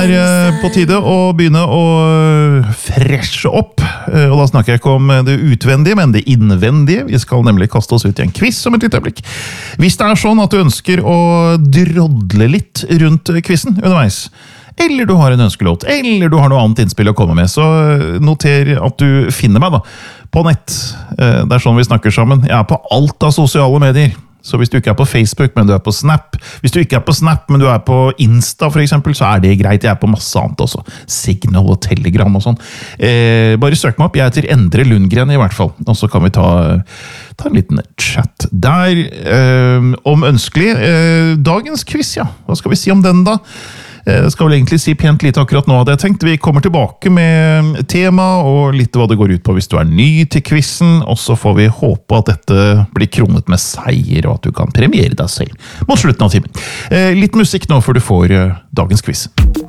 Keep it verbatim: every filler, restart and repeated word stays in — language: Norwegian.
er eh, på tide å begynne å freshe opp. Eh, og da snakker jeg ikke om det utvendige, men det innvendige. Vi skal nemlig kaste oss ut i en quiz om et lite øyeblikk. Hvis det er sånn at du ønsker å drodle litt rundt quizen underveis, eller du har en ønskelåt, eller du har noe annet innspill å komme med, så noter at du finner meg da på nett. Eh, det er sånn vi snakker sammen. Jeg er på alt av sosiale medier. Så hvis du ikke er på Facebook, men du er på Snap, hvis du ikke er på Snap, men du er på Insta for eksempel, så er det greit. Jeg er på masse annet også. Signal og Telegram og sånn. Eh, bare søk meg opp. Jeg heter Endre Lundgren i hvert fall. Og så kan vi ta, ta en liten chat der. Eh, om ønskelig. Eh, dagens quiz, ja. Hva skal vi si om den da? Jeg skal vel egentlig si pent lite akkurat nå, hadde jeg tenkt. Vi kommer tilbake med tema og litt hva det går ut på hvis du er ny til quizen, og så får vi håpe at dette blir kronet med seier, og at du kan premiere deg selv mot slutten av timen. Litt musikk nå før du får dagens quiz.